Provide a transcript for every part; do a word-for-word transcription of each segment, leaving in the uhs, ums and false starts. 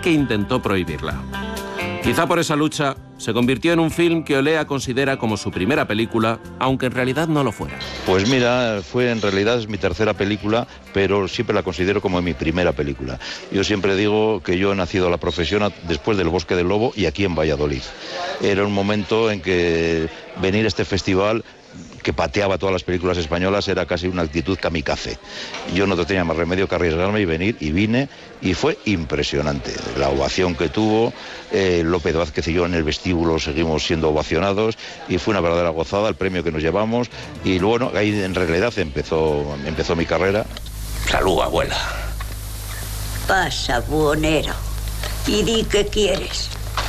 que intentó prohibirla. Quizá por esa lucha se convirtió en un film que Olea considera como su primera película, aunque en realidad no lo fuera. Pues mira, fue en realidad es mi tercera película, pero siempre la considero como mi primera película. Yo siempre digo que yo he nacido a la profesión después del Bosque del Lobo y aquí en Valladolid. Era un momento en que venir a este festival que pateaba todas las películas españolas era casi una actitud kamikaze. Yo no tenía más remedio que arriesgarme y venir, y vine, y fue impresionante. La ovación que tuvo, eh, López Vázquez y yo en el vestíbulo seguimos siendo ovacionados, y fue una verdadera gozada el premio que nos llevamos, y bueno, ahí en realidad empezó, empezó mi carrera. Salud, abuela. Pasa, buhonero, y di qué quieres.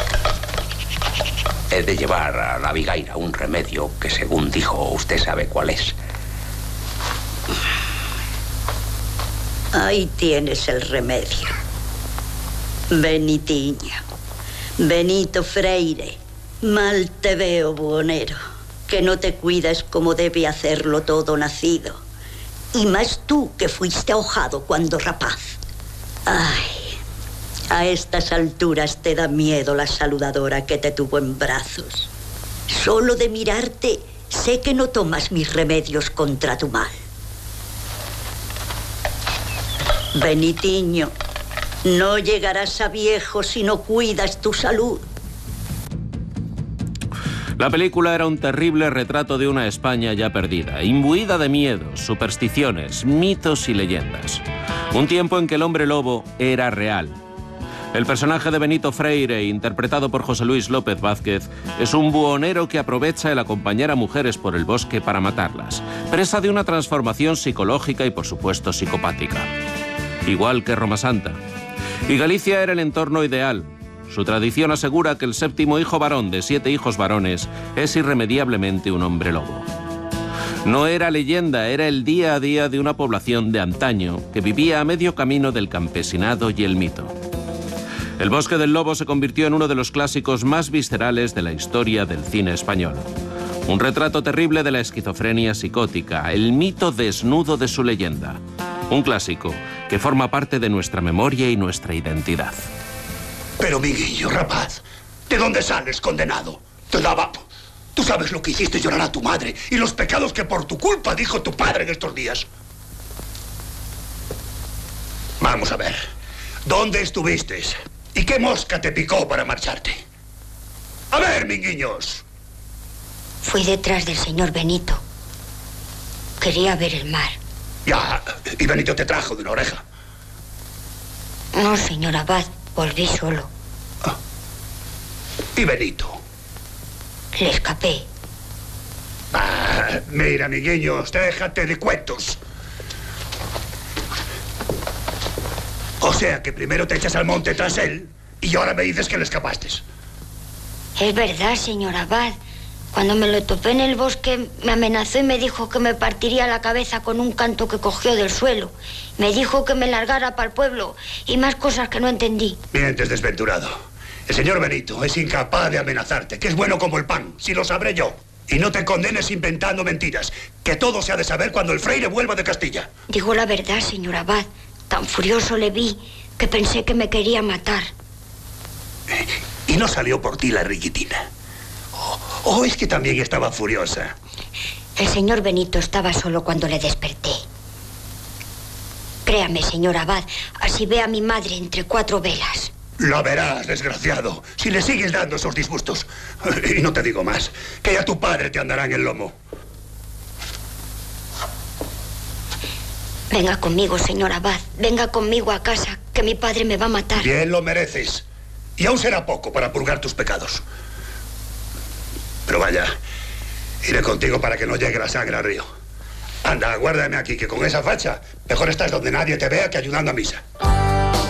He de llevar a la Vigaira un remedio que, según dijo, usted sabe cuál es. Ahí tienes el remedio. Benitiño, Benito Freire, mal te veo, buhonero, que no te cuidas como debe hacerlo todo nacido. Y más tú, que fuiste ahojado cuando rapaz. Ay, a estas alturas te da miedo la saludadora que te tuvo en brazos. Solo de mirarte sé que no tomas mis remedios contra tu mal. Benitiño, no llegarás a viejo si no cuidas tu salud. La película era un terrible retrato de una España ya perdida, imbuida de miedos, supersticiones, mitos y leyendas. Un tiempo en que el hombre lobo era real. El personaje de Benito Freire, interpretado por José Luis López Vázquez, es un buhonero que aprovecha el acompañar a mujeres por el bosque para matarlas, presa de una transformación psicológica y, por supuesto, psicopática. Igual que Roma Santa. Y Galicia era el entorno ideal. Su tradición asegura que el séptimo hijo varón de siete hijos varones es irremediablemente un hombre lobo. No era leyenda, era el día a día de una población de antaño que vivía a medio camino del campesinado y el mito. El Bosque del Lobo se convirtió en uno de los clásicos más viscerales de la historia del cine español. Un retrato terrible de la esquizofrenia psicótica, el mito desnudo de su leyenda. Un clásico que forma parte de nuestra memoria y nuestra identidad. Pero, Miguillo, rapaz, ¿de dónde sales, condenado? Te daba... Tú sabes lo que hiciste llorar a tu madre y los pecados que por tu culpa dijo tu padre en estos días. Vamos a ver. ¿Dónde estuviste? ¿Y qué mosca te picó para marcharte? A ver, minguiños. Fui detrás del señor Benito. Quería ver el mar. Ya, y Benito te trajo de una oreja. No, señor Abad, volví solo. Ah. ¿Y Benito? Le escapé. Ah, mira, amiguiños, déjate de cuentos. O sea que primero te echas al monte tras él y ahora me dices que le escapaste. Es verdad, señor Abad. Cuando me lo topé en el bosque, me amenazó y me dijo que me partiría la cabeza con un canto que cogió del suelo. Me dijo que me largara para el pueblo y más cosas que no entendí. Mientes, desventurado. El señor Benito es incapaz de amenazarte, que es bueno como el pan, si lo sabré yo. Y no te condenes inventando mentiras, que todo se ha de saber cuando el fraile vuelva de Castilla. Digo la verdad, señor Abad. Tan furioso le vi que pensé que me quería matar. ¿Y no salió por ti la riquitina? ¿O oh, es que también estaba furiosa? El señor Benito estaba solo cuando le desperté. Créame, señor Abad, así ve a mi madre entre cuatro velas. Lo verás, desgraciado, si le sigues dando esos disgustos. Y no te digo más, que ya tu padre te andará en el lomo. Venga conmigo, señor Abad. Venga conmigo a casa, que mi padre me va a matar. Bien lo mereces. Y aún será poco para purgar tus pecados. Pero vaya, iré contigo para que no llegue la sangre al río. Anda, aguárdame aquí, que con esa facha mejor estás donde nadie te vea que ayudando a misa.